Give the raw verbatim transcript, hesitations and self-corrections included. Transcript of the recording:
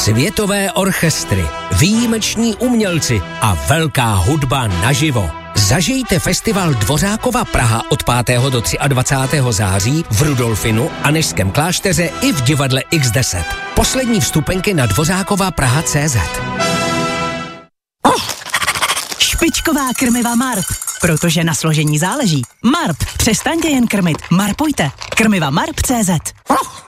světové orchestry, výjimeční umělci a velká hudba naživo. Zažijte festival Dvořákova Praha od pátého do dvacátého třetího září v Rudolfinu, Anežském klášteře i v divadle iks deset. Poslední vstupenky na dvořákova praha tečka cé zet. Špičková krmiva Marp, protože na složení záleží. Marp, přestaňte jen krmit, marpujte. Krmiva Marp tečka cé zet.